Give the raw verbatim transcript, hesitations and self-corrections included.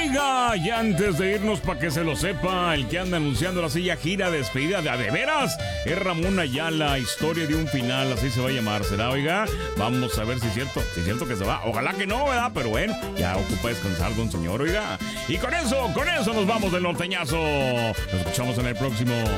Oiga, y antes de irnos para que se lo sepa, el que anda anunciando la silla gira de despedida de a de veras es Ramón Ayala, historia de un final, así se va a llamar, ¿será, oiga? Vamos a ver si es cierto, si es cierto que se va. Ojalá que no, ¿verdad? Pero bueno, ya ocupa descansar don señor, oiga. Y con eso, con eso nos vamos del norteñazo. Nos escuchamos en el próximo.